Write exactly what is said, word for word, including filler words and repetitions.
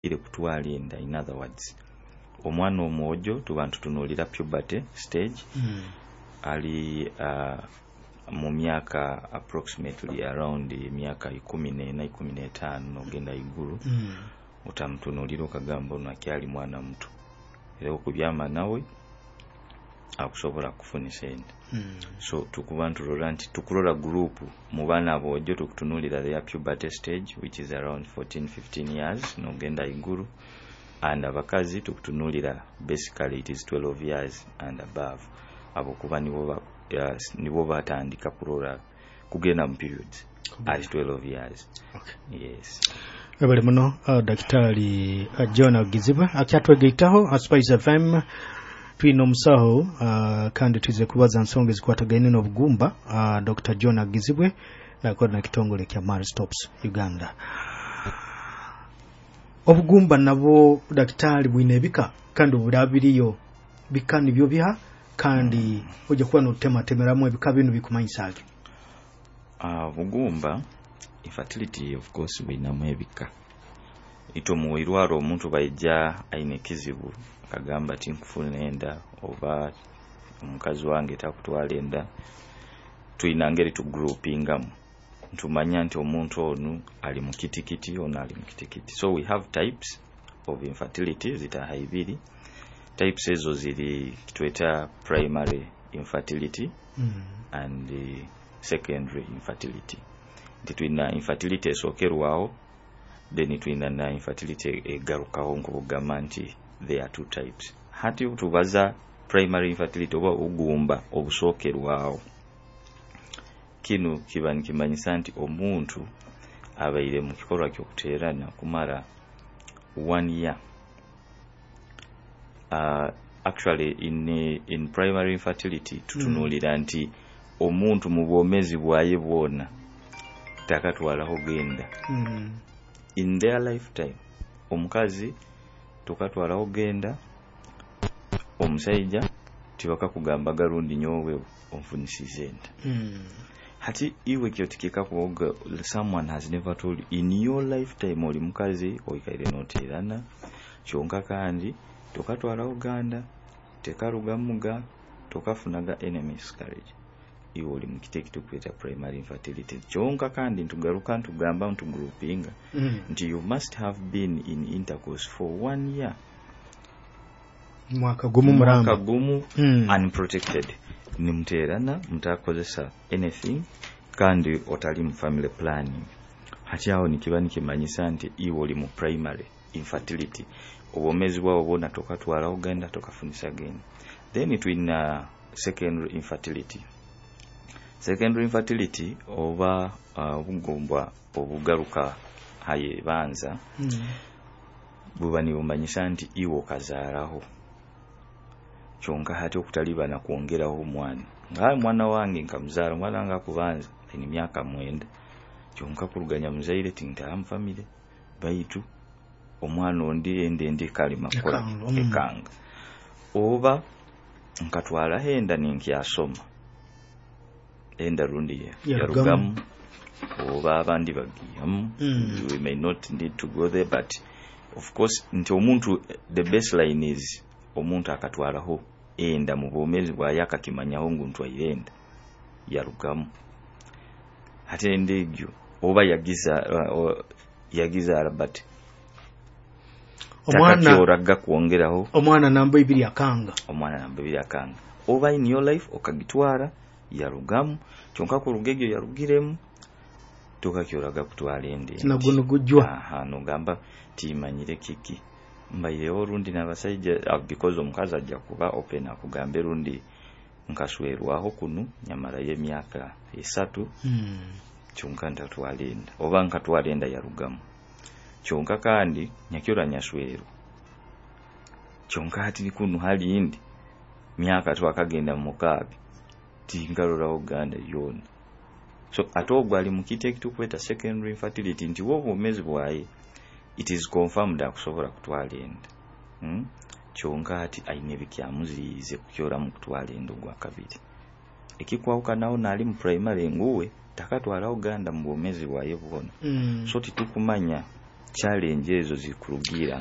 ile kutwala enda. In other words, omwana omwojo tuba tutunulira puberty stage mm. ali uh, mu myaka approximately around myaka ikumi n'ena ikumi n'etaano ogenda iguru mm. utamutunulira okagamba ono akyali mwana muto era okubyama nawe akusobola kufuna sente mm. so tukuba ntulola nti tukulola group mu baana abojo tukutunulira their puberty stage which is around fourteen fifteen years n'ogenda iguru, and abakazi tukutunulira basically it is twelve years and above. Abo kuba nibo ba yes, nibo batandika kulola kugenda mu periods at twelve years. Okay. Yes. Ebale muno uh, Daktari uh, John Gizibwe akyatwegeitaho a Spice F M twino musaho uh, kandi tuze kubaza nsonga zikwatagane n'obugumba uh, Doctor John Gizibwe nakora na kitongole kya Mars Stops Uganda. Obugumba nabo daktari bwinebika kandi obulabiriyo bikani byo bya kandi oje kuba no tema temeramu ebika bintu bikumanyisage. Ah uh, bugumba infertility of course binamu ebika. Ito muwirwaro omuntu bayija aine kizibu kagamba tinkufuna enda oba omukazi wange takutwala enda tuina ngeri tu groupingamu ntumanya nti omuntu onu ali mu kitikiti ono ali mu kitikiti. So we have types of infertility zita haibiri. Types ezo ziri kitweta primary infertility mm. and uh, secondary infertility. Tuina infertility esokerwaho then tuina na infertility egarukaho nkubugamba nti there are two types. Hati tubaza primary infertility oba ugumba obusokerwaho kino kiba nikimanyisa nti omuntu abaire mu kikolwa ky'okuteerana kumara one year. Uh, actually in in primary infertility tutunulira mm. nti omuntu mu bwomezi bwaye bwona takatwalaho genda mm. in their lifetime. Omukazi tukatwalaho genda, omusajja tibaka kugamba garundi nyowe onfunisize enda mm. Hati iwe kyotikika kuoga someone has never told you in your lifetime oli mukazi oyikaire noterana kyonka kandi tokatwala Uganda tekaruga muga tokafunaga enemy miscarriage iwe oli mukiteki tukweta primary infertility. Kyonka kandi ntugaruka ntugamba ntu groupinga mm. nti you must have been in intercourse for one year mwaka gumu muramba mwaka gumu mm. unprotected ni mterana mtakozesa anything kandi otali mu family planning. Hati aho nikibani kimanyisa nti iwe oli mu primary infertility obomezi bwabo bona tokatwala ogenda tokafunisa again. Then it in uh, secondary infertility. Secondary infertility oba obugomba uh, obugaruka haye banza mm. bubani bumanyisa nti iwe okazaaraho kyonka hati okutaliba na kuongeraho omwana. Ngaye mwana wange nkamzaara mwana wange akubanza ni myaka mwenda kyonka kuruganya muzaire tinta am family baitu omwana ondi ende ndi kalima kola ekanga oba nkatwala henda ninki asoma enda rundi ya rugamu oba abandi bagiyamu mm. we may not need to go there, but of course nti omuntu the baseline is omuntu akatwalaho enda mu bwomezi bwa yakakimanyaho nguntu ayenda ya rugamu hate ndegyo oba yagiza uh, yagiza arabati omwana oraga kuongeraho omwana namba ibiri akanga omwana namba ibiri akanga oba in your life okagitwara ya rugamu kyonka ku rugegyo ya rugiremu tukakyoraga kutwala ende nagono gujwa aha no gamba timanyire kiki mbaye orundi nabasajja uh, because omukazi ajja kuba open akugambe rundi nkaswerwaho kunu nyamara ye myaka esatu mm. kyonka ntatwalenda oba nkatwalenda ya rugamu kyonka kandi nyakyora nyaswero kyonka hati nikunu hali indi myaka twakagenda mukabi tingalora Uganda yona. So atogwa ali mukiteki tukweta secondary infertility nti wobo omezi bwaye it is confirmed akusobola kutwalenda hmm? kyonka hati aine bikyamuzize kukyora mu kutwalenda gwa kabiri ekikwauka nawo nali mu primary nguwe takatwala Uganda mu omezi bwaye bwona mm. so titukumanya challenge ezo zikurugira